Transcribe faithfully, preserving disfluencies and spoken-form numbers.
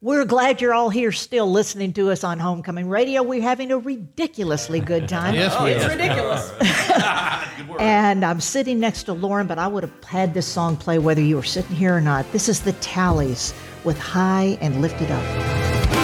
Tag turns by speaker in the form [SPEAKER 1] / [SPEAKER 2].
[SPEAKER 1] We're glad you're all here still listening to us on Homecoming Radio. We're having a ridiculously good time.
[SPEAKER 2] Yes,
[SPEAKER 3] Oh,
[SPEAKER 2] we
[SPEAKER 3] it's
[SPEAKER 2] are.
[SPEAKER 3] ridiculous.
[SPEAKER 4] Good word.
[SPEAKER 1] And I'm sitting next to Lauren, but I would have had this song play whether you were sitting here or not. This is the Tallies with High and Lifted Up.